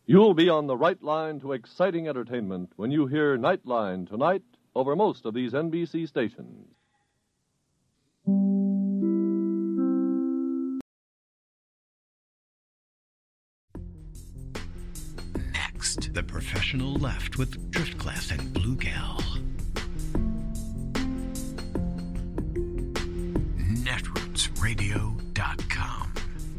You'll be on the right line to exciting entertainment when you hear Nightline tonight over most of these NBC stations. Next, The Professional Left with Driftglass and Blue Gal. Netrootsradio.com.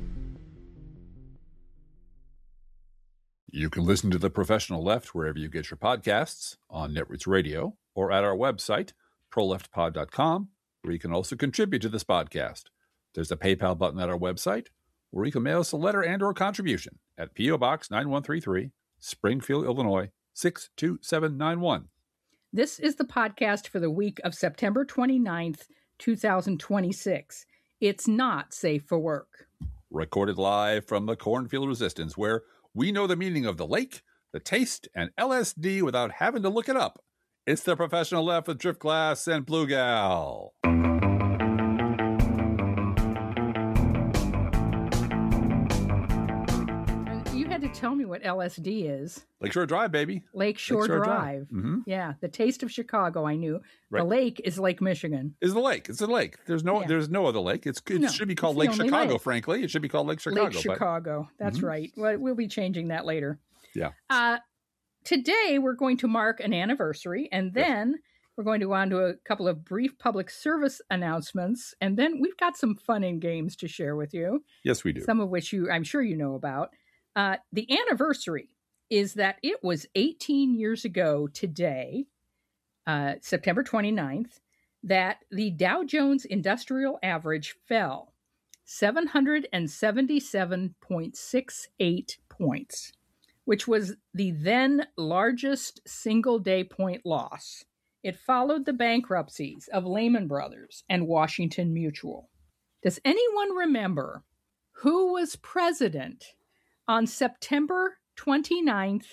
You can listen to The Professional Left wherever you get your podcasts, on Netroots Radio, or at our website, proleftpod.com, where you can also contribute to this podcast. There's a PayPal button at our website, where you can mail us a letter and or contribution at P.O. Box 9133, Springfield, Illinois, 62791. This is the podcast for the week of September 29th, 2026. It's not safe for work. Recorded live from the Cornfield Resistance, where we know the meaning of the lake, the taste, and LSD without having to look it up. It's The Professional Left with Driftglass and Blue Gal. You had to tell me what LSD is. Lakeshore Drive, baby. Lakeshore Drive. Mm-hmm. Yeah, the taste of Chicago, I knew. Right. The lake is Lake Michigan. Is the lake. It's a lake. There's no other lake. It should be called Lake Chicago, lake. frankly. It should be called Lake Chicago. Lake Chicago. That's right. Well, we'll be changing that later. Yeah. Today, we're going to mark an anniversary, and then we're going to go on to a couple of brief public service announcements, and then we've got some fun and games to share with you. Yes, we do. Some of which I'm sure you know about. The anniversary is that it was 18 years ago today, September 29th, that the Dow Jones Industrial Average fell 777.68 points, which was the then largest single-day point loss. It followed the bankruptcies of Lehman Brothers and Washington Mutual. Does anyone remember who was president on September 29th,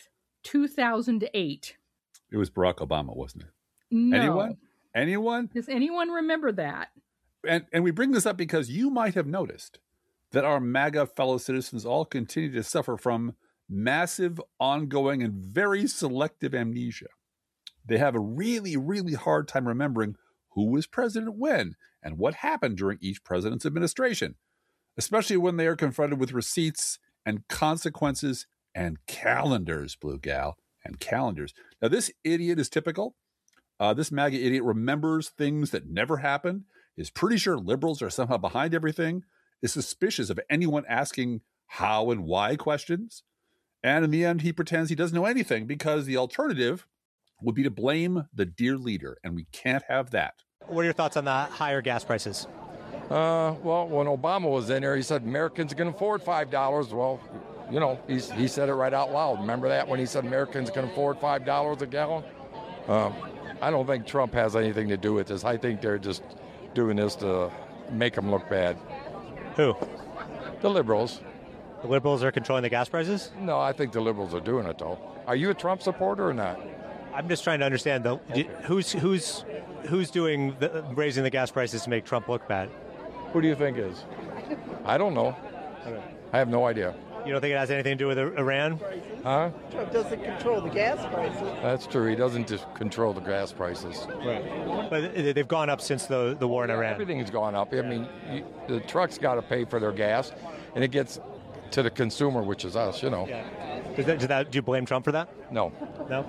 2008? It was Barack Obama, wasn't it? No. Anyone? Does anyone remember that? And we bring this up because you might have noticed that our MAGA fellow citizens all continue to suffer from massive, ongoing, and very selective amnesia. They have a really, really hard time remembering who was president when and what happened during each president's administration, especially when they are confronted with receipts and consequences and calendars, Blue Gal, and calendars. Now, this idiot is typical. This MAGA idiot remembers things that never happened, is pretty sure liberals are somehow behind everything, is suspicious of anyone asking how and why questions, and in the end, he pretends he doesn't know anything because the alternative would be to blame the dear leader, and we can't have that. What are your thoughts on the higher gas prices? Well, when Obama was in there, he said Americans can afford $5. Well, you know, he said it right out loud. Remember that when he said Americans can afford $5 a gallon? I don't think Trump has anything to do with this. I think they're just doing this to make him look bad. Who? The liberals. The liberals are controlling the gas prices? No, I think the liberals are doing it, though. Are you a Trump supporter or not? I'm just trying to understand, though, who's doing raising the gas prices to make Trump look bad? Who do you think is? I don't know. I have no idea. You don't think it has anything to do with Iran? Huh? Trump doesn't control the gas prices. That's true. He doesn't just control the gas prices. Right. But they've gone up since the war in Iran. Everything's gone up. I mean, the trucks got to pay for their gas, and it gets to the consumer, which is us, you know. Yeah. Do you blame Trump for that? No. No?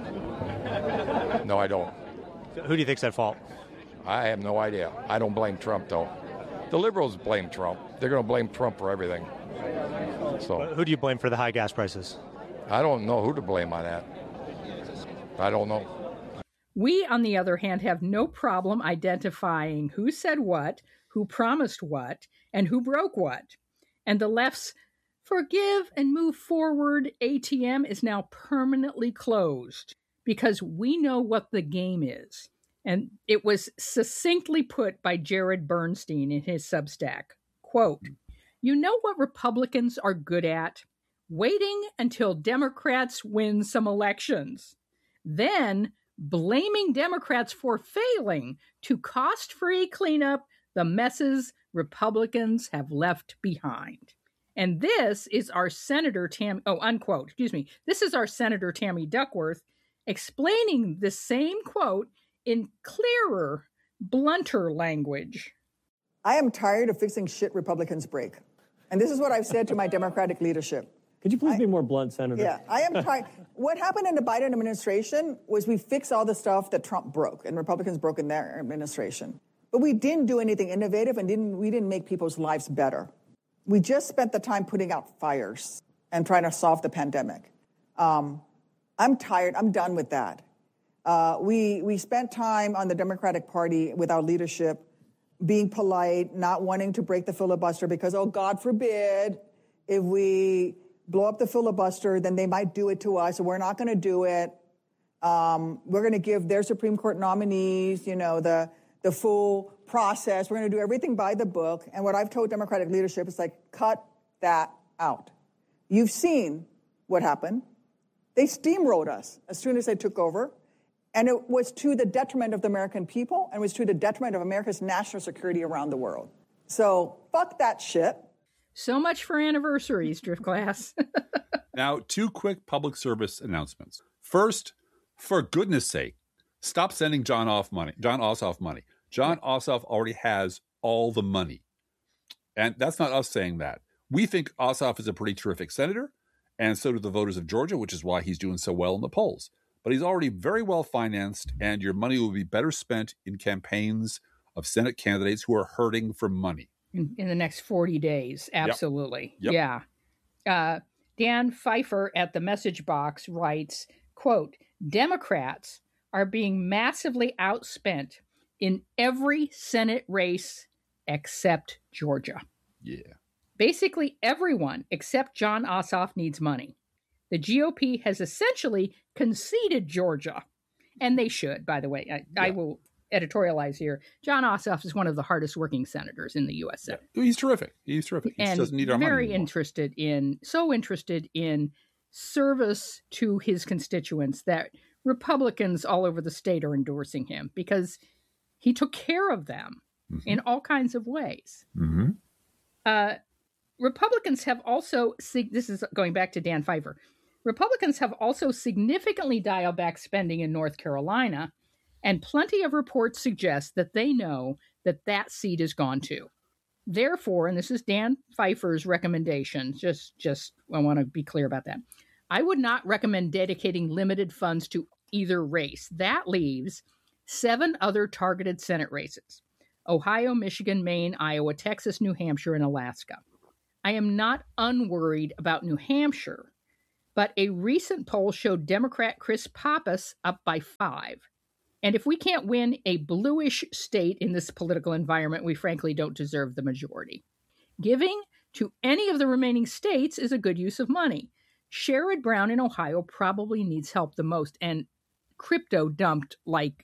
No, I don't. So who do you think's at fault? I have no idea. I don't blame Trump, though. The liberals blame Trump. They're going to blame Trump for everything. So who do you blame for the high gas prices? I don't know who to blame on that. I don't know. We, on the other hand, have no problem identifying who said what, who promised what, and who broke what. And the left's forgive and move forward ATM is now permanently closed because we know what the game is. And it was succinctly put by Jared Bernstein in his Substack. Quote, "You know what Republicans are good at? Waiting until Democrats win some elections. Then blaming Democrats for failing to cost-free clean up the messes Republicans have left behind." And this is our Senator unquote, excuse me. This is our Senator Tammy Duckworth explaining the same quote in clearer, blunter language. I am tired of fixing shit Republicans break. And this is what I've said to my Democratic leadership. Could you please be more blunt, Senator? Yeah, I am tired. What happened in the Biden administration was we fixed all the stuff that Trump broke and Republicans broke in their administration. But we didn't do anything innovative and we didn't make people's lives better. We just spent the time putting out fires and trying to solve the pandemic. I'm tired. I'm done with that. We spent time on the Democratic Party with our leadership being polite, not wanting to break the filibuster because, oh, God forbid, if we blow up the filibuster, then they might do it to us, so we're not going to do it. We're going to give their Supreme Court nominees, the full process. We're going to do everything by the book. And what I've told Democratic leadership is cut that out. You've seen what happened. They steamrolled us as soon as they took over. And it was to the detriment of the American people, and it was to the detriment of America's national security around the world. So fuck that shit. So much for anniversaries, Driftglass. Now, 2 quick public service announcements. First, for goodness sake, stop sending John Ossoff money. John Ossoff already has all the money. And that's not us saying that. We think Ossoff is a pretty terrific senator, and so do the voters of Georgia, which is why he's doing so well in the polls. But he's already very well financed, and your money will be better spent in campaigns of Senate candidates who are hurting for money. In the next 40 days, absolutely. Yep. Yeah. Dan Pfeiffer at the message box writes, quote, Democrats are being massively outspent in every Senate race except Georgia. Yeah. Basically everyone except John Ossoff needs money. The GOP has essentially conceded Georgia, and they should, by the way. I will editorialize here. John Ossoff is one of the hardest working senators in the U.S. Senate. Yeah. He's terrific. He just doesn't need our money anymore. Interested in service to his constituents that Republicans all over the state are endorsing him because he took care of them in all kinds of ways. Mm-hmm. Republicans have also, this is going back to Dan Pfeiffer, Republicans have also significantly dialed back spending in North Carolina, and plenty of reports suggest that they know that seat is gone too. Therefore, and this is Dan Pfeiffer's recommendation, just I want to be clear about that. I would not recommend dedicating limited funds to either race. That leaves 7 other targeted Senate races: Ohio, Michigan, Maine, Iowa, Texas, New Hampshire, and Alaska. I am not unworried about New Hampshire, but a recent poll showed Democrat Chris Pappas up by 5. And if we can't win a bluish state in this political environment, we frankly don't deserve the majority. Giving to any of the remaining states is a good use of money. Sherrod Brown in Ohio probably needs help the most, and crypto dumped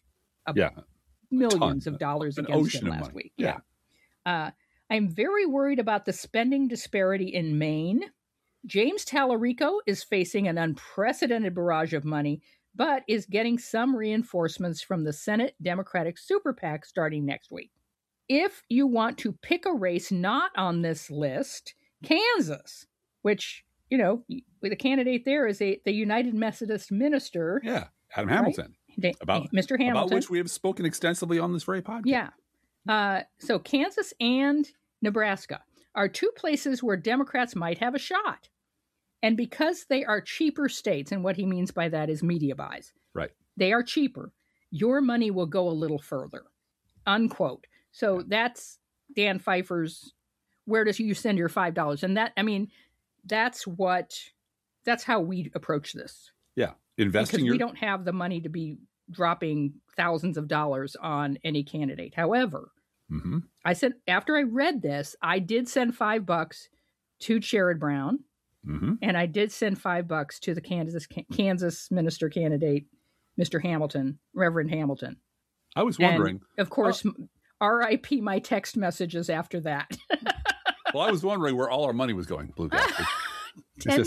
millions of dollars against him last week. Yeah. I'm very worried about the spending disparity in Maine. James Tallarico is facing an unprecedented barrage of money, but is getting some reinforcements from the Senate Democratic Super PAC starting next week. If you want to pick a race not on this list, Kansas, which, the candidate there is the United Methodist minister. Yeah, Adam Hamilton. Right? Mr. Hamilton. About which we have spoken extensively on this very podcast. Yeah. So Kansas and Nebraska are 2 places where Democrats might have a shot. And because they are cheaper states, and what he means by that is media buys. Right. They are cheaper. Your money will go a little further. Unquote. So that's Dan Pfeiffer's, where does you send your $5? And that's how we approach this. Yeah. Investing because we don't have the money to be dropping thousands of dollars on any candidate. However, I said, after I read this, I did send $5 to Sherrod Brown, and I did send $5 to the Kansas minister candidate, Mr. Hamilton, Reverend Hamilton. I was wondering. And of course, RIP my text messages after that. Well, I was wondering where all our money was going, Blue Guy. $10.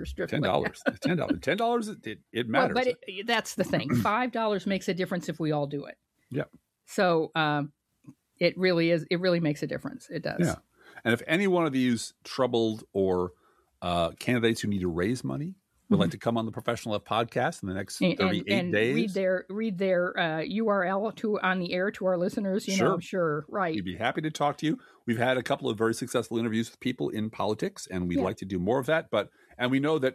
$10, it matters. Well, but that's the thing. $5 makes a difference if we all do it. Yeah. So it really makes a difference. It does. Yeah. And if any one of these troubled or candidates who need to raise money would like to come on the Professional Left podcast in the next 38 and days, read their URL on the air to our listeners. You know, I'm sure, right? We'd be happy to talk to you. We've had a couple of very successful interviews with people in politics, and we'd like to do more of that. And we know that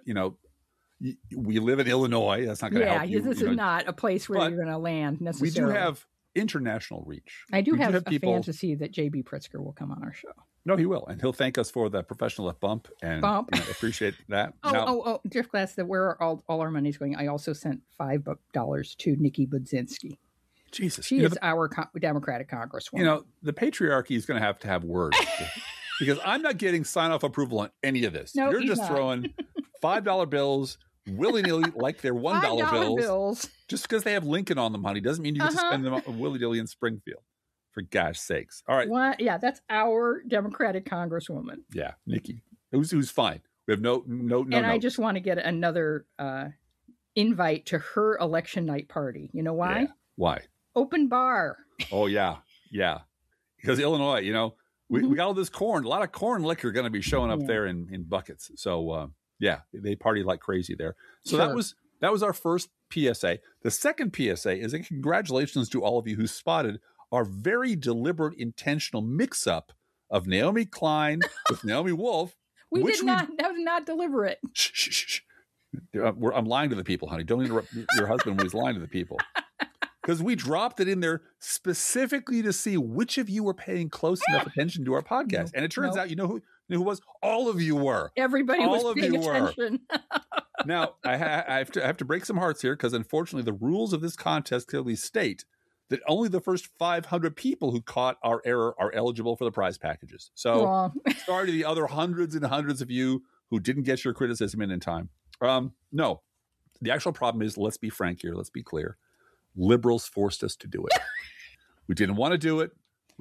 we live in Illinois. That's not going to help you. This is not a place where you're going to land necessarily. We do have international reach. I do have a fantasy that J.B. Pritzker will come on our show. No, he will. And he'll thank us for the Professional Left bump. And appreciate that. Driftglass, where all our money's going. I also sent $5 to Nikki Budzinski. Jesus. She is our Democratic Congresswoman. The patriarchy is going to have words. Because I'm not getting sign-off approval on any of this. No, you're just throwing $5 bills willy-nilly like they're $1 bills. Just because they have Lincoln on them, honey, doesn't mean you get to spend them willy-nilly in Springfield. For gosh sakes. All right. What? Yeah, that's our Democratic Congresswoman. Yeah, Nikki. Who's fine. We have no. And I just want to get another invite to her election night party. You know why? Yeah. Why? Open bar. Oh, yeah. Yeah. Because Illinois, we got all this corn. A lot of corn liquor going to be showing up there in buckets. So, they party like crazy there. So that was our first PSA. The second PSA is a congratulations to all of you who spotted our very deliberate, intentional mix-up of Naomi Klein with Naomi Wolf. That was not deliberate. Shh. I'm lying to the people, honey. Don't interrupt your husband when he's lying to the people. Because we dropped it in there specifically to see which of you were paying close enough attention to our podcast. And it turns out, you know who was? All of you were. Everybody was paying attention. Now, I have to break some hearts here because, unfortunately, the rules of this contest clearly state that only the first 500 people who caught our error are eligible for the prize packages. So sorry to the other hundreds and hundreds of you who didn't get your criticism in time. No, the actual problem is, let's be frank here. Let's be clear. Liberals forced us to do it. We didn't want to do it.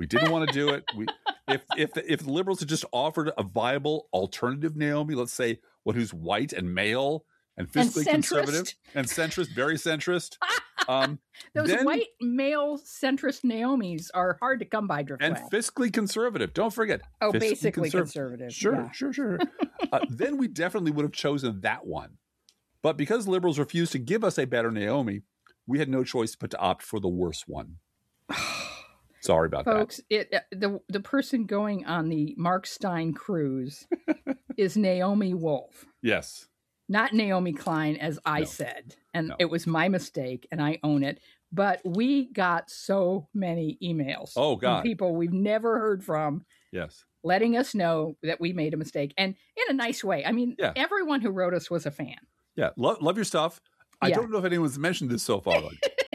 If the liberals had just offered a viable alternative Naomi, let's say one who's white and male and fiscally conservative and centrist, very centrist. Those white male centrist Naomis are hard to come by, and fiscally conservative. Don't forget. Basically conservative. Sure. Then we definitely would have chosen that one. But because liberals refused to give us a better Naomi, we had no choice but to opt for the worse one. Sorry about folks, that. The person going on the Mark Stein cruise is Naomi Wolf. Yes. Not Naomi Klein, as I said. And it was my mistake, and I own it. But we got so many emails from people we've never heard from. Yes. Letting us know that we made a mistake. And in a nice way. I mean, everyone who wrote us was a fan. Yeah. Love your stuff. I don't know if anyone's mentioned this so far.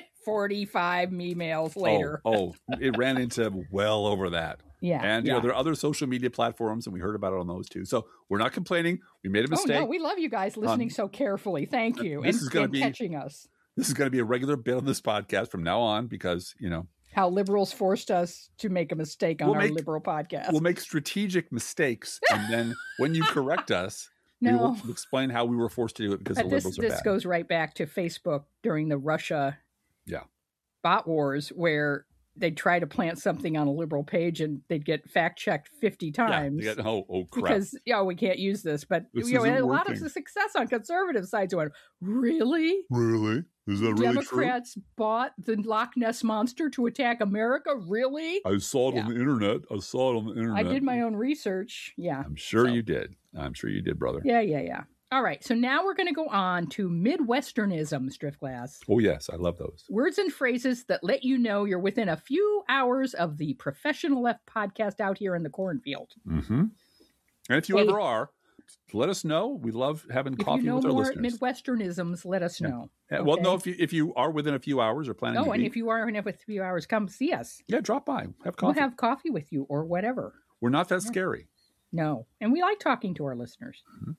45 emails later. It ran into well over that. Yeah. And there are other social media platforms, and we heard about it on those too. So we're not complaining. We made a mistake. Oh, no, we love you guys listening so carefully. Thank you. And catching us. This is going to be a regular bit on this podcast from now on because, how liberals forced us to make a mistake on our liberal podcast. We'll make strategic mistakes. And then when you correct us, we will explain how we were forced to do it because the liberals are bad. This goes right back to Facebook during the Russia bot wars where they'd try to plant something on a liberal page and they'd get fact-checked 50 times. Yeah, crap. Because, we can't use this. But we had a lot of success on conservative sides. Went, really? Really? Is that really Democrats bought the Loch Ness Monster to attack America? Really? I saw it on the internet. I did my own research. Yeah. I'm sure you did. I'm sure you did, brother. Yeah. All right. So now we're going to go on to Midwesternisms, Driftglass. Oh, yes. I love those. Words and phrases that let you know you're within a few hours of the Professional Left podcast out here in the cornfield. Mm-hmm. And if you ever are, let us know. We love having coffee with our listeners. If you know more Midwesternisms, let us know. Yeah. Okay? Well, no, if you are within a few hours or planning to be. If you are within a few hours, come see us. Yeah, drop by. Have coffee. We'll have coffee with you or whatever. We're not that scary. No. And we like talking to our listeners. Mm-hmm.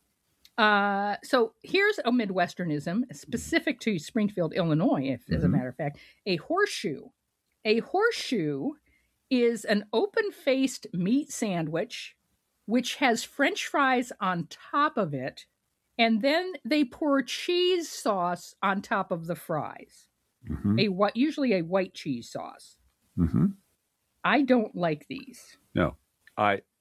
So here's a Midwesternism specific to Springfield, Illinois, as a matter of fact. A horseshoe. A horseshoe is an open-faced meat sandwich which has French fries on top of it, and then they pour cheese sauce on top of the fries. Mm-hmm. Usually a white cheese sauce. Mm-hmm. I don't like these. No, I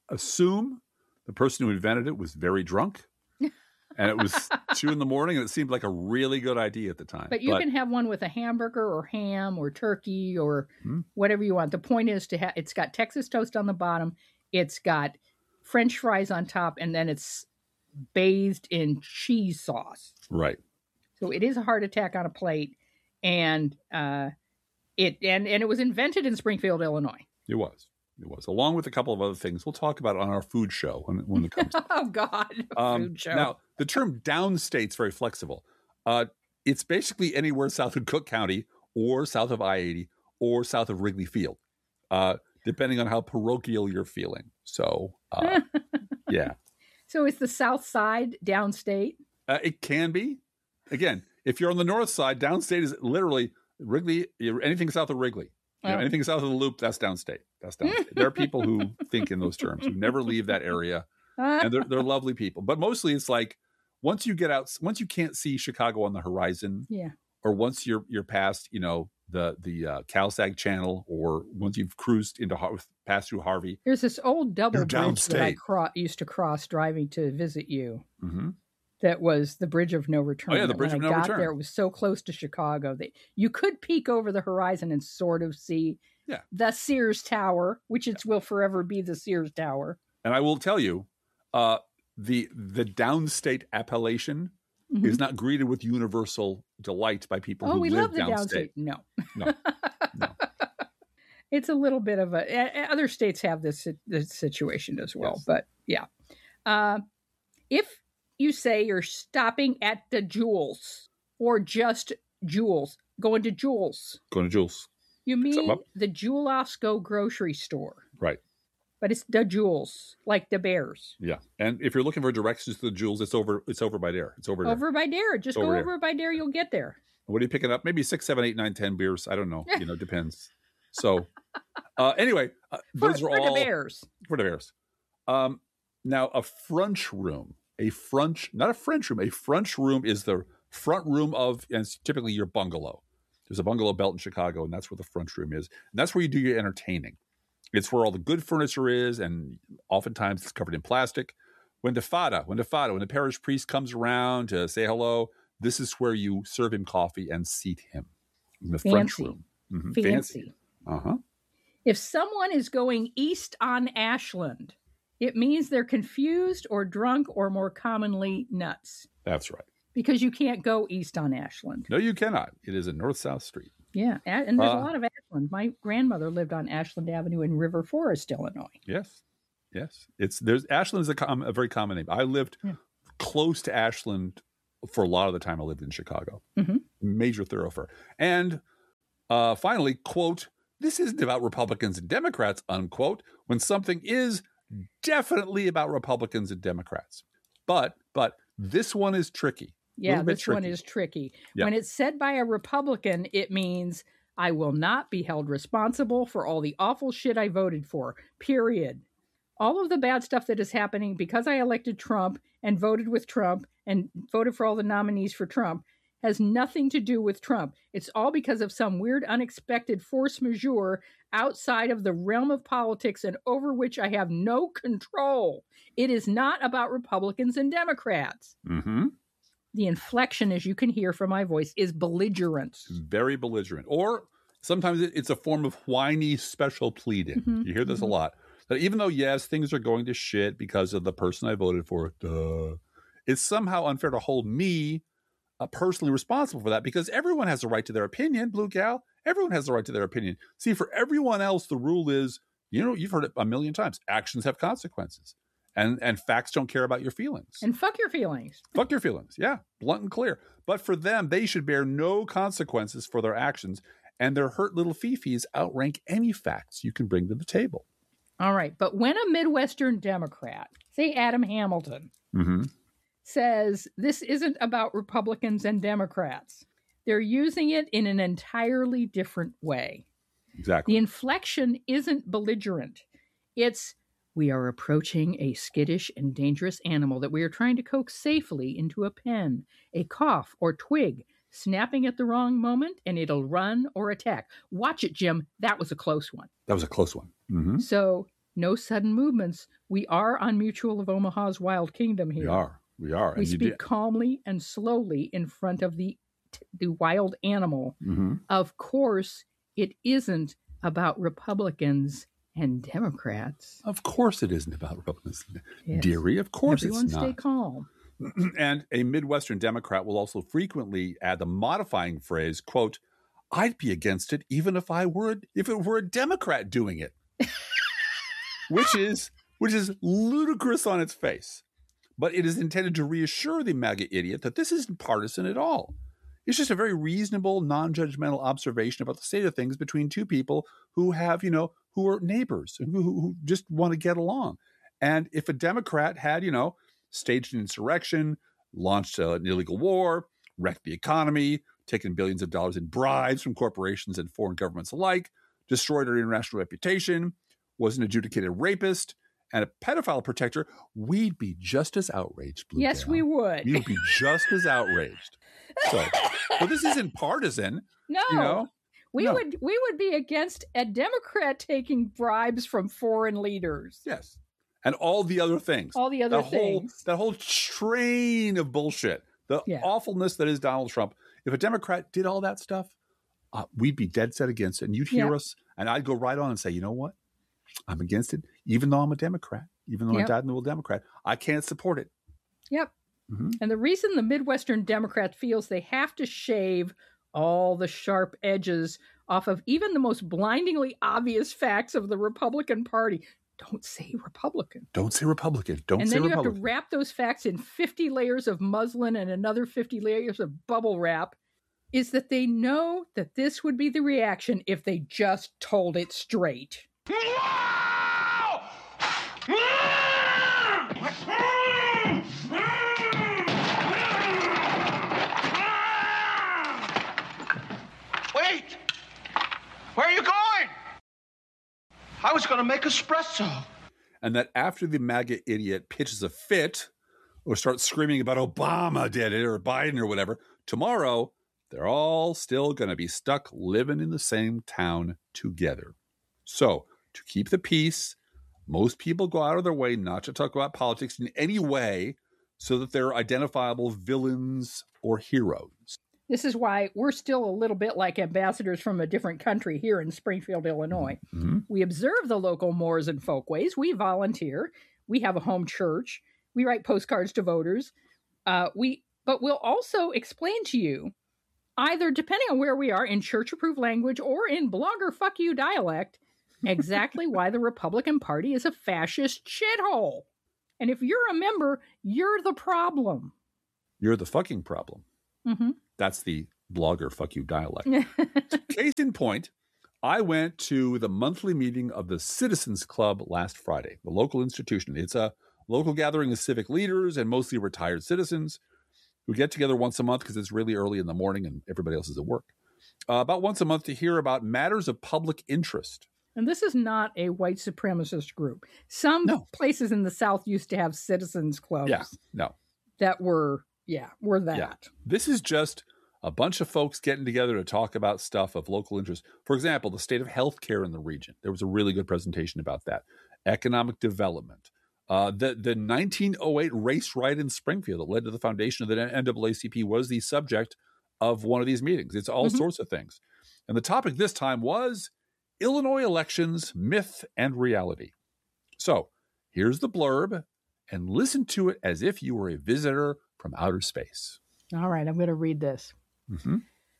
assume the person who invented it was very drunk. And it was 2 a.m. and it seemed like a really good idea at the time. But you can have one with a hamburger or ham or turkey or whatever you want. The point is it's got Texas toast on the bottom. It's got French fries on top, and then it's bathed in cheese sauce. Right. So it is a heart attack on a plate. And it was invented in Springfield, Illinois. It was, along with a couple of other things. We'll talk about it on our food show when it comes. Oh God, food show. Now, the term downstate is very flexible. It's basically anywhere south of Cook County, or south of I-80, or south of Wrigley Field, depending on how parochial you're feeling. So, yeah. So is the South Side downstate? It can be. Again, if you're on the north side, downstate is literally Wrigley. Anything south of Wrigley. Anything south of the Loop, that's downstate. There are people who think in those terms, who never leave that area, and they're lovely people. But mostly, it's like once you get out, once you can't see Chicago on the horizon, or once you're past, the CalSag Channel, or once you've cruised passed through Harvey. There's this old double bridge that I used to cross driving to visit you. Mm-hmm. That was the Bridge of No Return. Oh, yeah, the Bridge of No Return. When I got there, it was so close to Chicago that you could peek over the horizon and sort of see the Sears Tower, which will forever be the Sears Tower. And I will tell you, the downstate appellation is not greeted with universal delight by people who live downstate. No. It's a little bit of other states have this situation as well. Yes. But yeah. If you say you're stopping at the Jewels or just Jewels, going to Jewels. You mean the Jewel-Osco grocery store. Right. But it's the Jewels, like the Bears. Yeah. And if you're looking for directions to the Jewels, it's over by there. It's over there. Over by there. Just go over by there, you'll get there. What are you picking up? Maybe 6, 7, 8, 9, 10 beers. I don't know. Depends. So anyway, those are all for the Bears. For the Bears. Now, a French room. Not a French room. A French room is the front room and it's typically your bungalow. There's a bungalow belt in Chicago, and that's where the French room is. And that's where you do your entertaining. It's where all the good furniture is, and oftentimes it's covered in plastic. When the parish priest comes around to say hello, this is where you serve him coffee and seat him in the French room. Mm-hmm. Fancy. Uh-huh. If someone is going east on Ashland, it means they're confused or drunk or more commonly nuts. That's right. Because you can't go east on Ashland. No, you cannot. It is a north-south street. Yeah, and there's a lot of Ashland. My grandmother lived on Ashland Avenue in River Forest, Illinois. Yes. Ashland is a very common name. I lived close to Ashland for a lot of the time I lived in Chicago. Mm-hmm. Major thoroughfare. And finally, quote, this isn't about Republicans and Democrats, unquote, when something is definitely about Republicans and Democrats. But this one is tricky. Yeah, this one is tricky. Yeah. When it's said by a Republican, it means I will not be held responsible for all the awful shit I voted for, period. All of the bad stuff that is happening because I elected Trump and voted with Trump and voted for all the nominees for Trump has nothing to do with Trump. It's all because of some weird, unexpected force majeure outside of the realm of politics and over which I have no control. It is not about Republicans and Democrats. Mm-hmm. The inflection, as you can hear from my voice, is belligerent. Very belligerent. Or sometimes it's a form of whiny special pleading. Mm-hmm. You hear this a lot. That even though, yes, things are going to shit because of the person I voted for, it's somehow unfair to hold me personally responsible for that, because everyone has a right to their opinion, Blue Gal. Everyone has the right to their opinion. See, for everyone else, the rule is, you've heard it a million times, actions have consequences. And facts don't care about your feelings. And fuck your feelings. Fuck your feelings. Yeah, blunt and clear. But for them, they should bear no consequences for their actions, and their hurt little fifis outrank any facts you can bring to the table. All right. But when a Midwestern Democrat, say Adam Hamilton, mm-hmm. says this isn't about Republicans and Democrats, they're using it in an entirely different way. Exactly. The inflection isn't belligerent. It's, we are approaching a skittish and dangerous animal that we are trying to coax safely into a pen, a cough or twig, snapping at the wrong moment, and it'll run or attack. Watch it, Jim. That was a close one. Mm-hmm. So no sudden movements. We are on Mutual of Omaha's Wild Kingdom here. We are. We speak calmly and slowly in front of the wild animal. Mm-hmm. Of course, it isn't about Republicans and Democrats. Of course it isn't about Republicans. Yes. Dearie, of course Everyone it's not. stay calm. And a Midwestern Democrat will also frequently add the modifying phrase, quote, I'd be against it even if it were a Democrat doing it. which is ludicrous on its face. But it is intended to reassure the MAGA idiot that this isn't partisan at all. It's just a very reasonable, non-judgmental observation about the state of things between two people who have, who are neighbors, who just want to get along. And if a Democrat had, staged an insurrection, launched an illegal war, wrecked the economy, taken billions of dollars in bribes from corporations and foreign governments alike, destroyed our international reputation, was an adjudicated rapist, and a pedophile protector, we'd be just as outraged, Blue Yes, Gal. we would. We'd be just as outraged. So, but this isn't partisan. No. We would be against a Democrat taking bribes from foreign leaders. Yes. And all the other things. All the other things. That whole train of bullshit. The awfulness that is Donald Trump. If a Democrat did all that stuff, we'd be dead set against it. And you'd hear us, and I'd go right on and say, you know what? I'm against it, even though I'm a Democrat, even though I died in the will Democrat. I can't support it. Yep. Mm-hmm. And the reason the Midwestern Democrat feels they have to shave all the sharp edges off of even the most blindingly obvious facts of the Republican Party. Don't say Republican. Don't say Republican. Don't say Republican. And then you have to wrap those facts in 50 layers of muslin and another 50 layers of bubble wrap, is that they know that this would be the reaction if they just told it straight. Wait! Where are you going? I was going to make espresso. And that after the MAGA idiot pitches a fit or starts screaming about Obama did it or Biden or whatever, tomorrow they're all still going to be stuck living in the same town together. So, to keep the peace, most people go out of their way not to talk about politics in any way so that they're identifiable villains or heroes. This is why we're still a little bit like ambassadors from a different country here in Springfield, Illinois. Mm-hmm. We observe the local mores and folkways. We volunteer. We have a home church. We write postcards to voters. But we'll also explain to you, either depending on where we are, in church-approved language or in blogger fuck you dialect, exactly why the Republican Party is a fascist shithole. And if you're a member, you're the problem. You're the fucking problem. Mm-hmm. That's the blogger fuck you dialect. Case in point, I went to the monthly meeting of the Citizens Club last Friday, the local institution. It's a local gathering of civic leaders and mostly retired citizens who get together once a month because it's really early in the morning and everybody else is at work. About once a month to hear about matters of public interest. And this is not a white supremacist group. Some places in the South used to have citizens clubs. Yeah, no. That were that. Yeah. This is just a bunch of folks getting together to talk about stuff of local interest. For example, the state of healthcare in the region. There was a really good presentation about that. Economic development. The 1908 race riot in Springfield that led to the foundation of the NAACP was the subject of one of these meetings. It's all sorts of things. And the topic this time was Illinois elections, myth and reality. So here's the blurb, and listen to it as if you were a visitor from outer space. All right, I'm going to read this. Mm-hmm.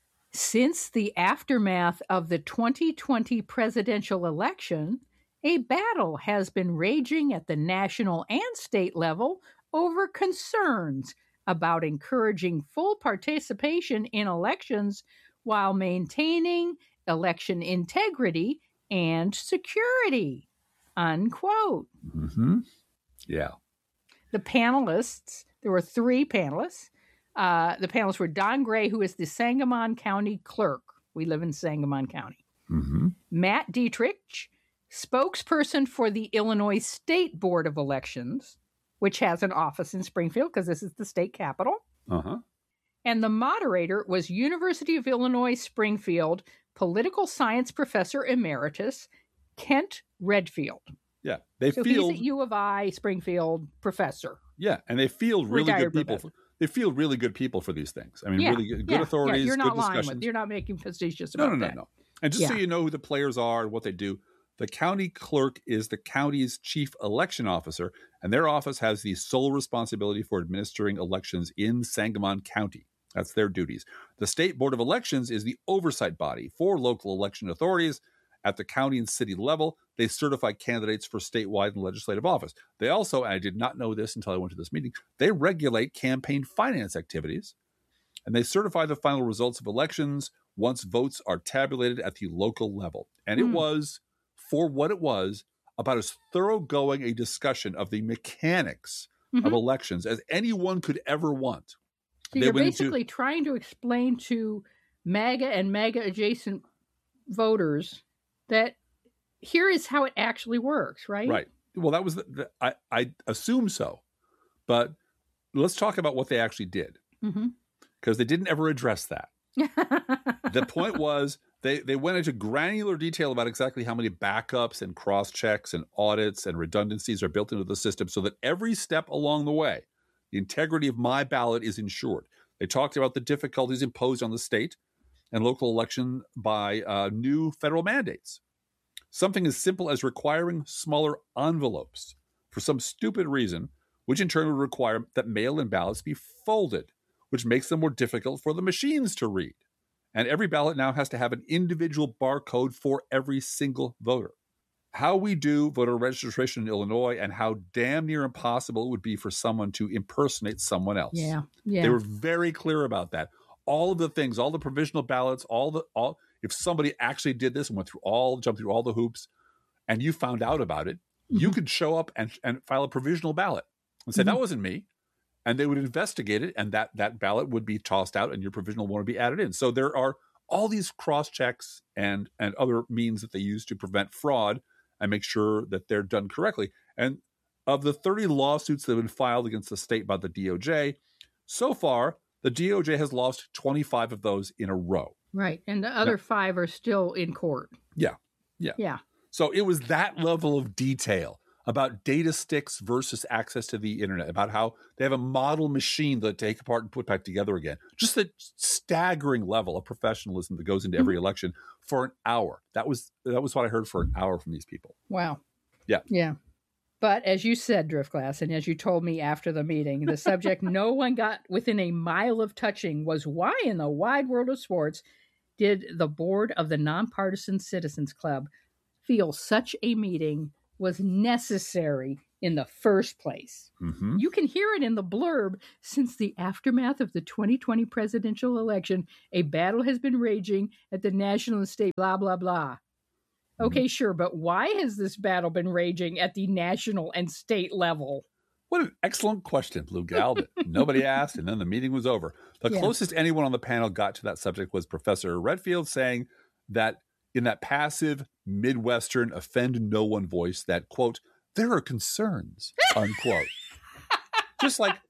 Since the aftermath of the 2020 presidential election, a battle has been raging at the national and state level over concerns about encouraging full participation in elections while maintaining election integrity and security, unquote. Mm-hmm. Yeah. The panelists, there were 3 panelists. The panelists were Don Gray, who is the Sangamon County clerk. We live in Sangamon County. Mm-hmm. Matt Dietrich, spokesperson for the Illinois State Board of Elections, which has an office in Springfield because this is the state capital. Uh-huh. And the moderator was University of Illinois Springfield political science professor emeritus Kent Redfield. Yeah, they so field. He's at U of I, Springfield professor. Yeah, and they field really Retired good people. professor. They field really good people for these things. I mean, really good authorities. You're not good lying discussions. you're not making facetious about that. No. And just so you know who the players are and what they do, the county clerk is the county's chief election officer, and their office has the sole responsibility for administering elections in Sangamon County. That's their duties. The State Board of Elections is the oversight body for local election authorities. At the county and city level, they certify candidates for statewide and legislative office. They also, and I did not know this until I went to this meeting, they regulate campaign finance activities, and they certify the final results of elections once votes are tabulated at the local level. And it was, for what it was, about as thoroughgoing a discussion of the mechanics of elections as anyone could ever want. So you're basically trying to explain to MAGA and MAGA adjacent voters that here is how it actually works, right? Right. Well, that was I assume so, but let's talk about what they actually did, because they didn't ever address that. The point was they went into granular detail about exactly how many backups and cross checks and audits and redundancies are built into the system, so that every step along the way, the integrity of my ballot is ensured. They talked about the difficulties imposed on the state and local election by new federal mandates. Something as simple as requiring smaller envelopes for some stupid reason, which in turn would require that mail-in ballots be folded, which makes them more difficult for the machines to read. And every ballot now has to have an individual barcode for every single voter. How we do voter registration in Illinois and how damn near impossible it would be for someone to impersonate someone else. Yeah. They were very clear about that. All of the things, all the provisional ballots, if somebody actually did this and jumped through all the hoops, and you found out about it, you could show up and file a provisional ballot and say, that wasn't me. And they would investigate it, and that ballot would be tossed out and your provisional one would be added in. So there are all these cross checks and other means that they use to prevent fraud and make sure that they're done correctly. And of the 30 lawsuits that have been filed against the state by the DOJ, so far, the DOJ has lost 25 of those in a row. Right. And the other 5 are still in court. Yeah. So it was that level of detail about data sticks versus access to the internet, about how they have a model machine that they take apart and put back together again. Just a staggering level of professionalism that goes into every election for an hour. That was what I heard for an hour from these people. Wow. Yeah. But as you said, Driftglass, and as you told me after the meeting, the subject no one got within a mile of touching was why in the wide world of sports did the board of the Nonpartisan Citizens Club feel such a meeting was necessary in the first place. You can hear it in the blurb. Since the aftermath of the 2020 presidential election, a battle has been raging at the national and state, blah, blah, blah. Okay, sure, but why has this battle been raging at the national and state level? What an excellent question, Blue Gal, that nobody asked, and then the meeting was over. The closest anyone on the panel got to that subject was Professor Redfield, saying that in that passive Midwestern offend no one voice that, quote, there are concerns, unquote. Just like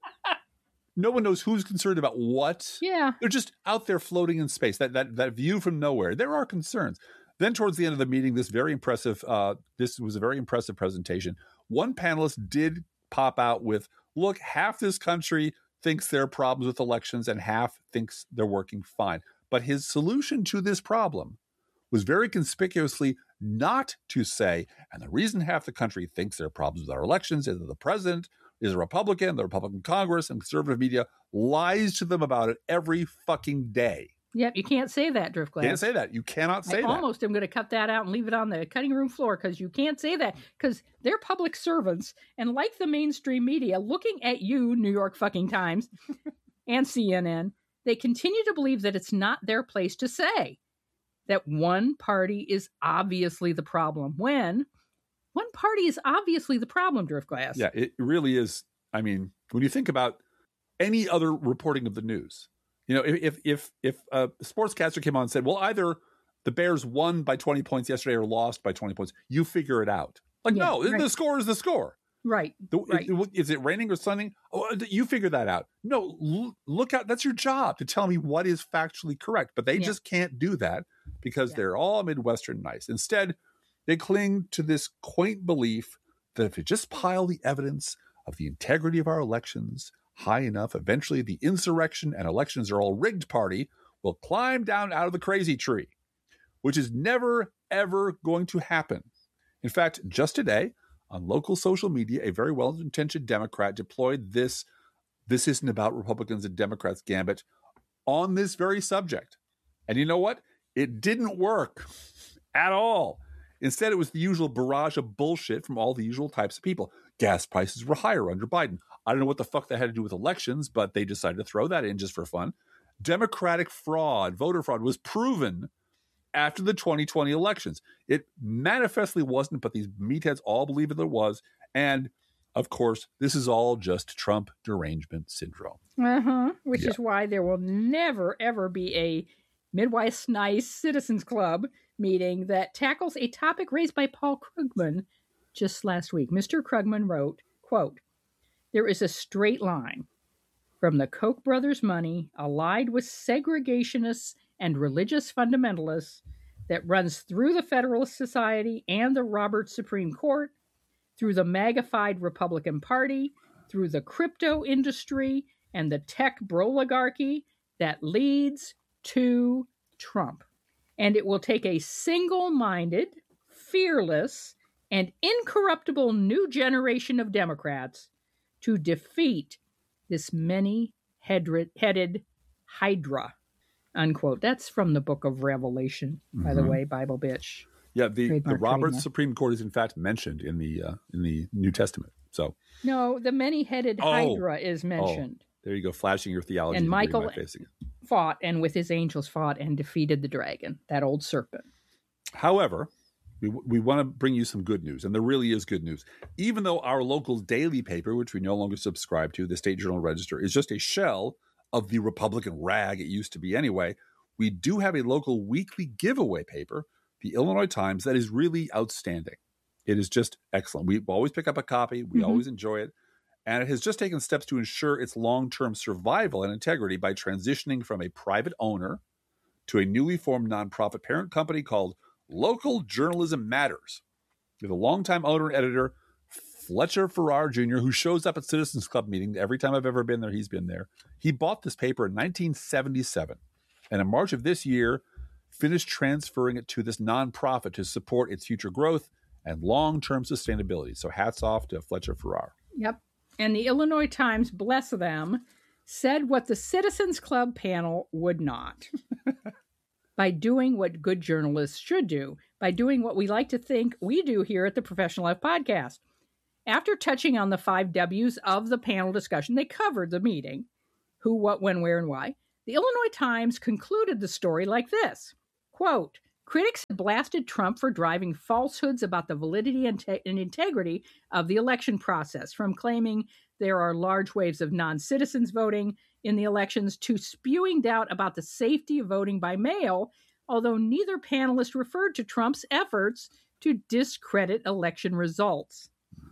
no one knows who's concerned about what. Yeah. They're just out there floating in space, that view from nowhere. There are concerns. Then towards the end of the meeting, this was a very impressive presentation. One panelist did pop out with, look, half this country thinks there are problems with elections and half thinks they're working fine. But his solution to this problem was very conspicuously not to say, and the reason half the country thinks there are problems with our elections is that the president is a Republican, the Republican Congress and conservative media lies to them about it every fucking day. Yep, you can't say that, Driftglass. Can't say that. You cannot say that. I almost am going to cut that out and leave it on the cutting room floor because you can't say that because they're public servants. And like the mainstream media, looking at you, New York fucking Times and CNN, they continue to believe that it's not their place to say that one party is obviously the problem when one party is obviously the problem, Driftglass. Yeah, it really is. I mean, when you think about any other reporting of the news, you know, if a sportscaster came on and said, well, either the Bears won by 20 points yesterday or lost by 20 points, you figure it out. Like, no, right. The score is the score. Right. Right. Is it raining or sunning? Oh, you figure that out. No, look out. That's your job to tell me what is factually correct. But they just can't do that because they're all Midwestern nice. Instead, They cling to this quaint belief that if you just pile the evidence of the integrity of our elections high enough, eventually the insurrection and elections are all rigged party will climb down out of the crazy tree, which is never, ever going to happen. In fact, just today, on local social media, a very well-intentioned Democrat deployed this isn't about Republicans and Democrats gambit on this very subject. And you know what? It didn't work at all. Instead, it was the usual barrage of bullshit from all the usual types of people. Gas prices were higher under Biden. I don't know what the fuck that had to do with elections, but they decided to throw that in just for fun. Democratic fraud, voter fraud, was proven after the 2020 elections. It manifestly wasn't, but these meatheads all believe that it was. And, of course, this is all just Trump derangement syndrome. Which is why there will never, ever be a Midwest Nice Citizens Club meeting that tackles a topic raised by Paul Krugman just last week. Mr. Krugman wrote, quote, "There is a straight line from the Koch brothers' money allied with segregationists and religious fundamentalists that runs through the Federalist Society and the Roberts Supreme Court, through the MAGA-fied Republican Party, through the crypto industry and the tech broligarchy that leads to Trump. And it will take a single-minded, fearless, and incorruptible new generation of Democrats to defeat this many-headed Hydra," unquote. That's from the book of Revelation, by the way, Bible bitch. Yeah, the Roberts Supreme Court is in fact mentioned in the New Testament. So no, the many-headed Hydra is mentioned. There you go, flashing your theology. And Michael fought, and with his angels fought and defeated the dragon, that old serpent. However, we want to bring you some good news, and there really is good news. Even though our local daily paper, which we no longer subscribe to, the State Journal-Register, is just a shell of the Republican rag it used to be anyway, we do have a local weekly giveaway paper, the Illinois Times, that is really outstanding. It is just excellent. We always pick up a copy. We always enjoy it. And it has just taken steps to ensure its long-term survival and integrity by transitioning from a private owner to a newly formed nonprofit parent company called Local Journalism Matters, with a longtime owner and editor, Fletcher Farrar Jr., who shows up at Citizens Club meetings. Every time I've ever been there, he's been there. He bought this paper in 1977, and in March of this year, finished transferring it to this nonprofit to support its future growth and long-term sustainability. So hats off to Fletcher Farrar. Yep. And the Illinois Times, bless them, said what the Citizens Club panel would not. By doing what good journalists should do, by doing what we like to think we do here at the Professional Life Podcast. After touching on the 5 W's of the panel discussion, they covered the meeting, who, what, when, where, and why. The Illinois Times concluded the story like this, quote, "Critics had blasted Trump for driving falsehoods about the validity and integrity of the election process, from claiming there are large waves of non-citizens voting in the elections to spewing doubt about the safety of voting by mail, although neither panelist referred to Trump's efforts to discredit election results."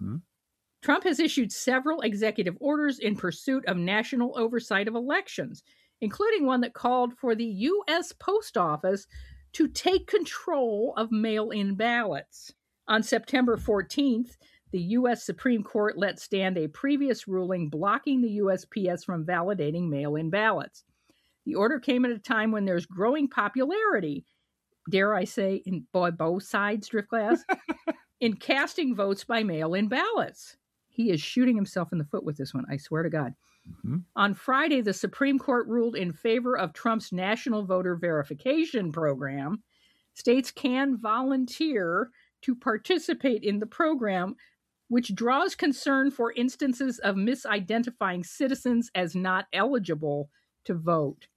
Trump has issued several executive orders in pursuit of national oversight of elections, including one that called for the U.S. Post Office to take control of mail-in ballots. On September 14th, the U.S. Supreme Court let stand a previous ruling blocking the USPS from validating mail-in ballots. The order came at a time when there's growing popularity, dare I say, in both sides, Driftglass, in casting votes by mail-in ballots. He is shooting himself in the foot with this one, I swear to God. On Friday, the Supreme Court ruled in favor of Trump's National Voter Verification Program. States can volunteer to participate in the program, which draws concern for instances of misidentifying citizens as not eligible to vote.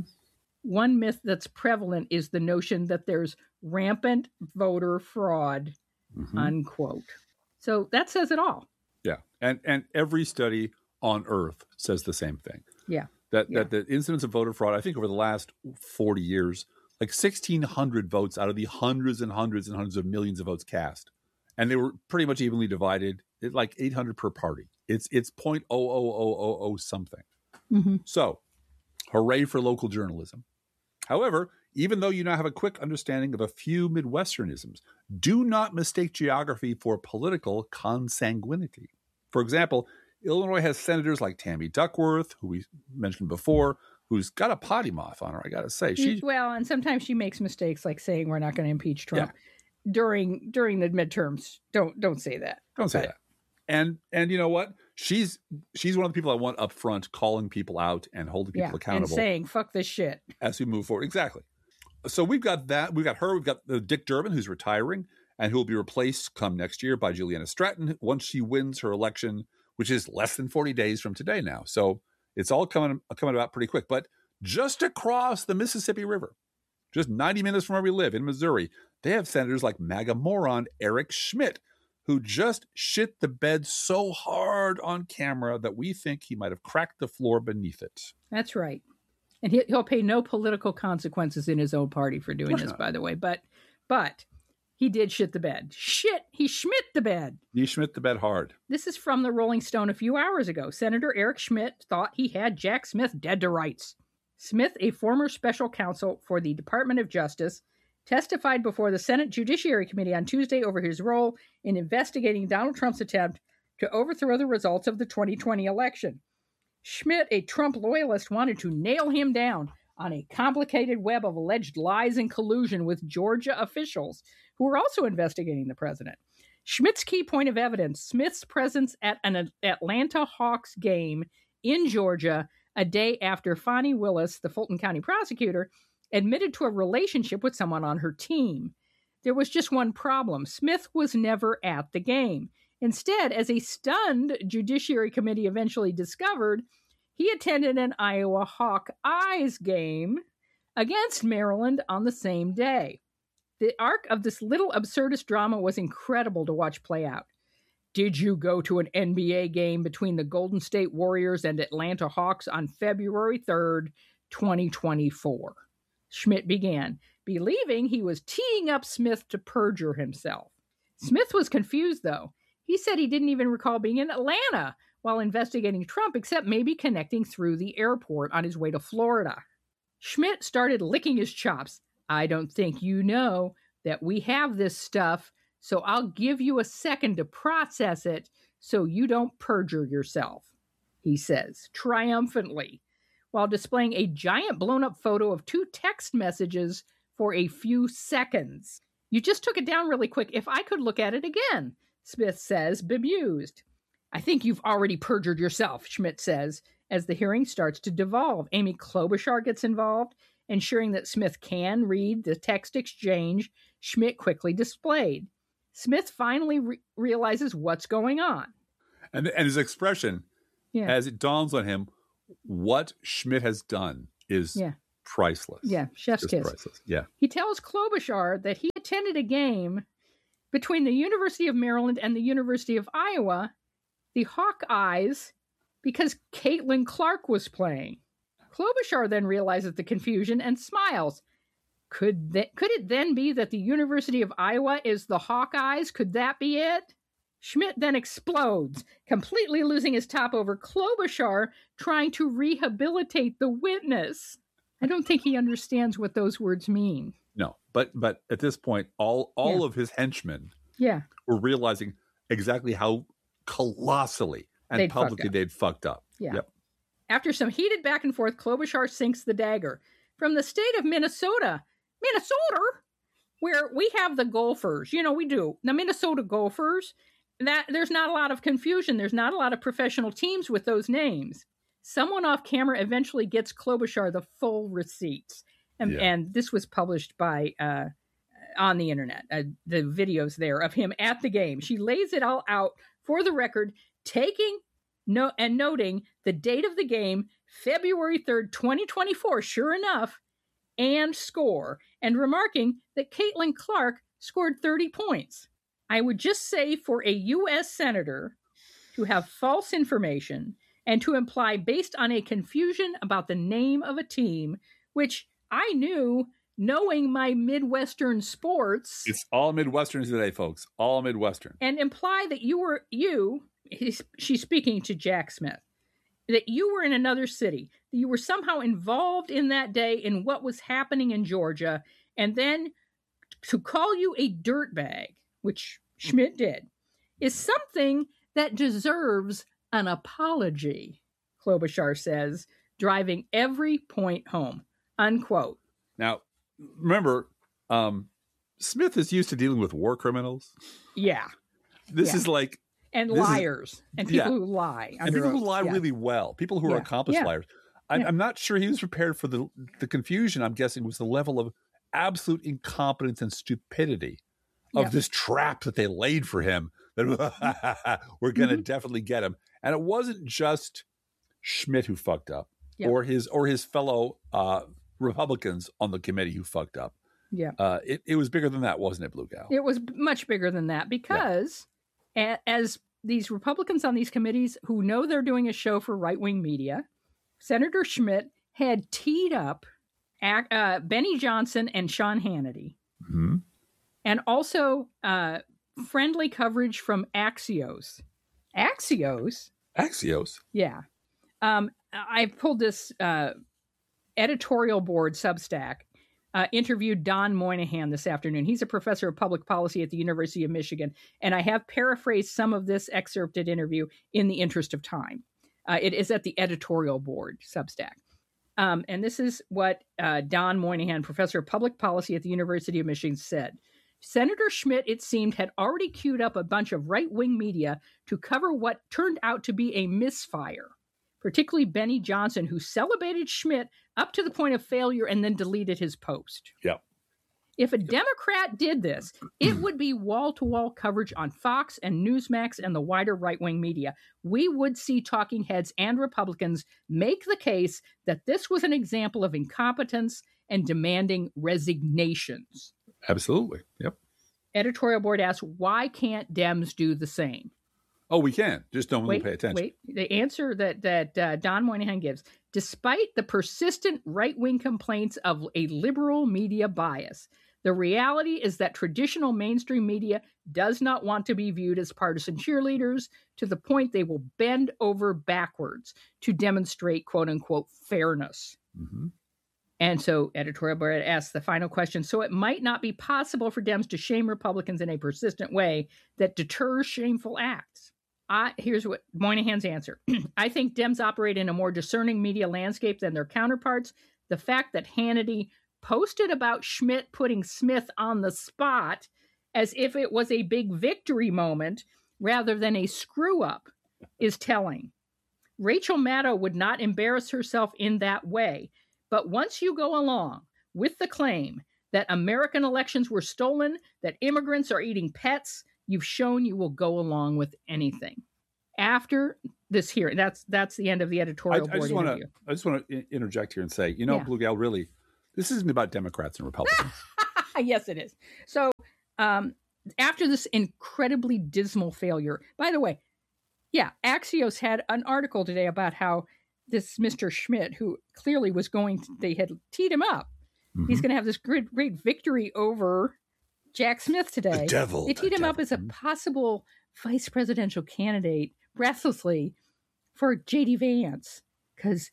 One myth that's prevalent is the notion that there's rampant voter fraud, unquote. So that says it all. Yeah. And every study on Earth says the same thing. Yeah. That the incidence of voter fraud, I think over the last 40 years, like 1,600 votes out of the hundreds and hundreds and hundreds of millions of votes cast. And they were pretty much evenly divided, like 800 per party. It's 0.00000 something. So, hooray for local journalism. However, even though you now have a quick understanding of a few Midwesternisms. Do not mistake geography for political consanguinity. For example, Illinois has senators like Tammy Duckworth, who we mentioned before, who's got a potty mouth on her, I got to say. Well, and sometimes she makes mistakes like saying we're not going to impeach Trump during the midterms. Don't say that. Don't say that. And you know what? She's one of the people I want up front, calling people out and holding people accountable. And saying, fuck this shit. As we move forward. Exactly. So we've got that. We've got her. We've got Dick Durbin, who's retiring and who will be replaced come next year by Juliana Stratton once she wins her election, which is less than 40 days from today now. So it's all coming about pretty quick. But just across the Mississippi River, just 90 minutes from where we live in Missouri, they have senators like MAGA moron Eric Schmitt, who just shit the bed so hard on camera that we think he might have cracked the floor beneath it. That's right. And he'll pay no political consequences in his own party for doing this, by the way. But he did shit the bed. He Schmitt the bed. He Schmitt the bed hard. This is from the Rolling Stone a few hours ago. Senator Eric Schmitt thought he had Jack Smith dead to rights. Smith, a former special counsel for the Department of Justice, testified before the Senate Judiciary Committee on Tuesday over his role in investigating Donald Trump's attempt to overthrow the results of the 2020 election. Schmitt, a Trump loyalist, wanted to nail him down on a complicated web of alleged lies and collusion with Georgia officials who were also investigating the president. Schmitt's key point of evidence, Smith's presence at an Atlanta Hawks game in Georgia a day after Fani Willis, the Fulton County prosecutor, admitted to a relationship with someone on her team. There was just one problem. Smith was never at the game. Instead, as a stunned Judiciary Committee eventually discovered, he attended an Iowa Hawkeyes game against Maryland on the same day. The arc of this little absurdist drama was incredible to watch play out. Did you go to an NBA game between the Golden State Warriors and Atlanta Hawks on February 3rd, 2024? Schmitt began, believing he was teeing up Smith to perjure himself. Smith was confused, though. He said he didn't even recall being in Atlanta while investigating Trump, except maybe connecting through the airport on his way to Florida. Schmitt started licking his chops. I don't think you know that we have this stuff, so I'll give you a second to process it so you don't perjure yourself, he says, triumphantly, while displaying a giant blown-up photo of 2 text messages for a few seconds. You just took it down really quick. If I could look at it again, Smith says, bemused. I think you've already perjured yourself, Schmitt says, as the hearing starts to devolve. Amy Klobuchar gets involved, ensuring that Smith can read the text exchange Schmitt quickly displayed. Smith finally realizes what's going on. And his expression, as it dawns on him, what Schmitt has done is priceless. Yeah, chef's kiss. Priceless. Yeah. He tells Klobuchar that he attended a game between the University of Maryland and the University of Iowa, the Hawkeyes, because Caitlin Clark was playing. Klobuchar then realizes the confusion and smiles. Could it then be that the University of Iowa is the Hawkeyes? Could that be it? Schmitt then explodes, completely losing his top over Klobuchar trying to rehabilitate the witness. I don't think he understands what those words mean. No, but at this point, all of his henchmen were realizing exactly how colossally and publicly they'd fucked up. Yeah. Yep. After some heated back and forth, Klobuchar sinks the dagger. From the state of Minnesota, where we have the Gophers, we do, the Minnesota Gophers, that there's not a lot of confusion. There's not a lot of professional teams with those names. Someone off camera eventually gets Klobuchar the full receipts. And this was published by on the internet, the videos there of him at the game. She lays it all out for the record, noting the date of the game, February 3rd, 2024, sure enough, and score, and remarking that Caitlin Clark scored 30 points. I would just say for a U.S. senator to have false information and to imply based on a confusion about the name of a team, which I knew, knowing my Midwestern sports. It's all Midwestern today, folks. All Midwestern. And imply that she's speaking to Jack Smith, that you were in another city, that you were somehow involved in that day in what was happening in Georgia, and then to call you a dirtbag, which Schmidt did, is something that deserves an apology, Klobuchar says, driving every point home, unquote. Now, remember, Smith is used to dealing with war criminals. Yeah. This is like... And liars. And people who lie. And people who lie really well. People who are accomplished liars. I'm not sure he was prepared for the confusion, I'm guessing, was the level of absolute incompetence and stupidity of this trap that they laid for him. That we're going to definitely get him. And it wasn't just Schmidt who fucked up, or his fellow Republicans on the committee who fucked up. Yeah. It was bigger than that, wasn't it, Blue Gal? It was much bigger than that because as these Republicans on these committees who know they're doing a show for right-wing media, Senator Schmidt had teed up Benny Johnson and Sean Hannity, and also friendly coverage from Axios. Axios? Yeah. I pulled this editorial board Substack, interviewed Don Moynihan this afternoon. He's a professor of public policy at the University of Michigan, and I have paraphrased some of this excerpted interview in the interest of time. It is at the editorial board Substack. And this is what Don Moynihan, professor of public policy at the University of Michigan, said. Senator Schmidt, it seemed, had already queued up a bunch of right-wing media to cover what turned out to be a misfire, particularly Benny Johnson, who celebrated Schmidt up to the point of failure and then deleted his post. Yep. If a Democrat did this, it would be wall-to-wall coverage on Fox and Newsmax and the wider right-wing media. We would see talking heads and Republicans make the case that this was an example of incompetence and demanding resignations. Absolutely. Yep. Editorial board asks, why can't Dems do the same? Oh, we can. Just don't really pay attention. Wait. The answer that Don Moynihan gives, despite the persistent right-wing complaints of a liberal media bias, the reality is that traditional mainstream media does not want to be viewed as partisan cheerleaders to the point they will bend over backwards to demonstrate, quote unquote, fairness. Mm-hmm. And so editorial board asks the final question. So it might not be possible for Dems to shame Republicans in a persistent way that deters shameful acts. Here's what Moynihan's answer. I think Dems operate in a more discerning media landscape than their counterparts. The fact that Hannity posted about Schmidt putting Smith on the spot as if it was a big victory moment rather than a screw-up is telling. Rachel Maddow would not embarrass herself in that way. But once you go along with the claim that American elections were stolen, that immigrants are eating pets, you've shown you will go along with anything. After this hearing, that's the end of the editorial board interview. I just want to interject here and say, Blue Gal, really, this isn't about Democrats and Republicans. Yes, it is. So after this incredibly dismal failure, by the way, Axios had an article today about how this Mr. Schmidt, who clearly was they had teed him up. Mm-hmm. He's going to have this great victory over Jack Smith today. The devil. They teed him up as a possible vice presidential candidate, breathlessly, for J.D. Vance. Because,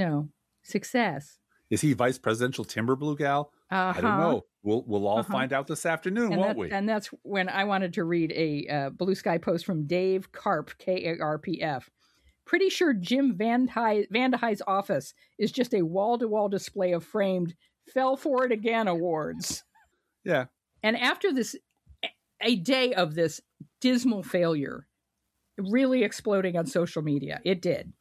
success. Is he vice presidential timber, Blue Gal? I don't know. We'll all find out this afternoon, won't we? And that's when I wanted to read a Blue Sky post from Dave Karp, K-A-R-P-F. Pretty sure Jim Vandehey's office is just a wall-to-wall display of framed "Fell for it again" awards. Yeah. And after a day of this dismal failure, really exploding on social media, it did.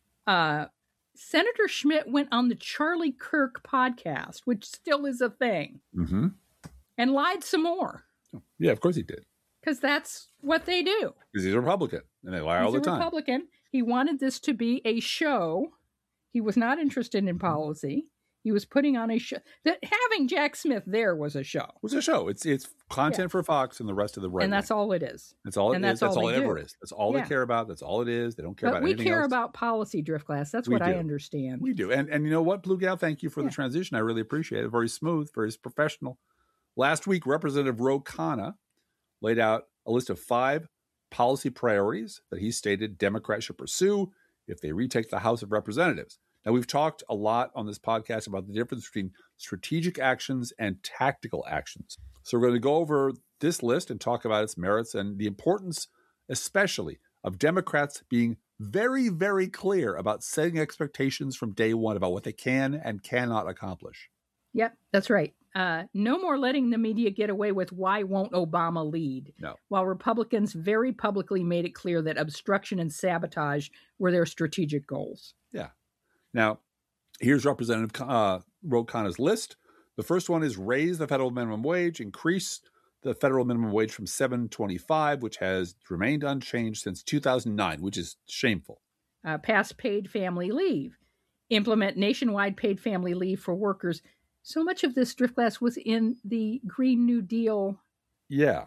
Senator Schmidt went on the Charlie Kirk podcast, which still is a thing, and lied some more. Yeah, of course he did. Because that's what they do. Because he's a Republican, and they lie all the time. He's a Republican. He wanted this to be a show. He was not interested in policy. He was putting on a show. Having Jack Smith there was a show. It was a show. It's content for Fox and the rest of the right. And that's all it is. That's all it is. That's all it ever is. That's all they care about. That's all it is. They don't care about anything else. We care about policy, Driftglass. That's what I understand. We do. And you know what, Blue Gal? Thank you for the transition. I really appreciate it. Very smooth, very professional. Last week, Representative Ro Khanna laid out a list of 5 policy priorities that he stated Democrats should pursue if they retake the House of Representatives. Now, we've talked a lot on this podcast about the difference between strategic actions and tactical actions. So we're going to go over this list and talk about its merits and the importance, especially, of Democrats being very, very clear about setting expectations from day one about what they can and cannot accomplish. Yep, that's right. No more letting the media get away with why won't Obama lead? No. While Republicans very publicly made it clear that obstruction and sabotage were their strategic goals. Yeah. Now, here's Representative Ro Khanna's list. The first one is raise the federal minimum wage, increase the federal minimum wage from $7.25, which has remained unchanged since 2009, which is shameful. Pass paid family leave. Implement nationwide paid family leave for workers. So much of this, Driftglass, was in the Green New Deal. Yeah.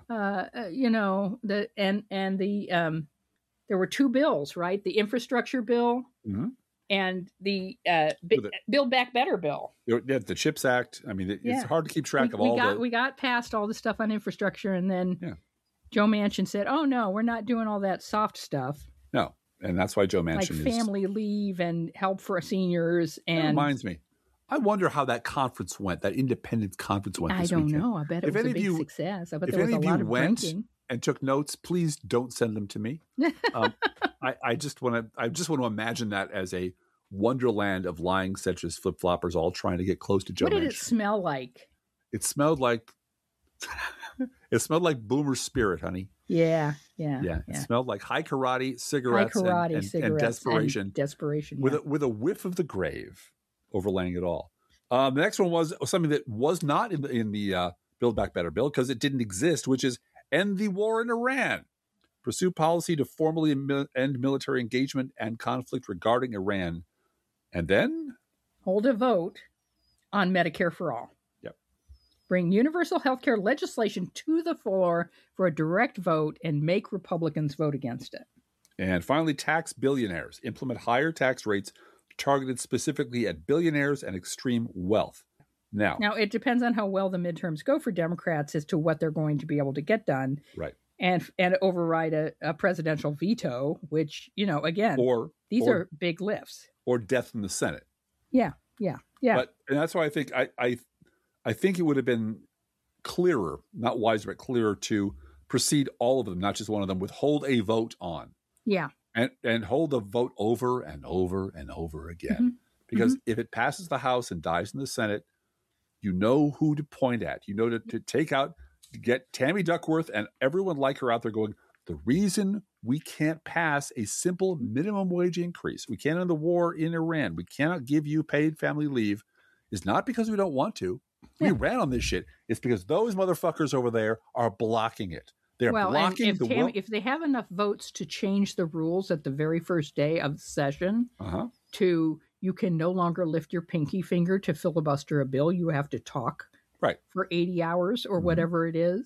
There were two bills, right? The infrastructure bill and the Build Back Better bill. The CHIPS Act. I mean, it's hard to keep track of all. We got past all the stuff on infrastructure, and then Joe Manchin said, "Oh no, we're not doing all that soft stuff." No, and that's why Joe Manchin like family leave and help for seniors. And that reminds me, I wonder how that conference went. That independence conference went. I don't know. I bet it was a big success. I bet there was a lot of drinking. And took notes, please don't send them to me. I just want to imagine that as a wonderland of lying such as flip-floppers all trying to get close to Joe Manchin. What did it smell like? It smelled like Boomer Spirit, honey. Yeah. It smelled like high karate, cigarettes, and desperation. With a whiff of the grave overlaying it all. The next one was something that was not in the Build Back Better bill because it didn't exist, which is end the war in Iran. Pursue policy to formally end military engagement and conflict regarding Iran. And then? Hold a vote on Medicare for all. Yep. Bring universal health care legislation to the floor for a direct vote and make Republicans vote against it. And finally, tax billionaires. Implement higher tax rates targeted specifically at billionaires and extreme wealth. Now, it depends on how well the midterms go for Democrats as to what they're going to be able to get done. Right. And override a presidential veto, which, again, these are big lifts. Or death in the And that's why I think I think it would have been clearer, not wiser, but clearer to proceed all of them, not just one of them, withhold a vote on. Yeah. And hold a vote over and over and over again. Mm-hmm. Because if it passes the House and dies in the Senate, you know who to point at. You know to take out, to get Tammy Duckworth and everyone like her out there going, the reason we can't pass a simple minimum wage increase, we can't end the war in Iran, we cannot give you paid family leave, is not because we don't want to. We ran on this shit. It's because those motherfuckers over there are blocking it. They're blocking if they have enough votes to change the rules at the very first day of the session to you can no longer lift your pinky finger to filibuster a bill. You have to talk for 80 hours or whatever it is.